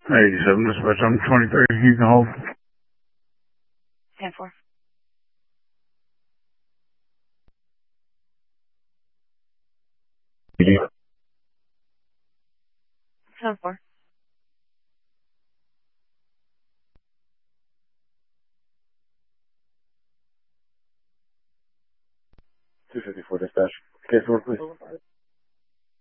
87 dispatch, I'm 23. You can hold. 10-4. 10-4. 254 dispatch. Case order, please.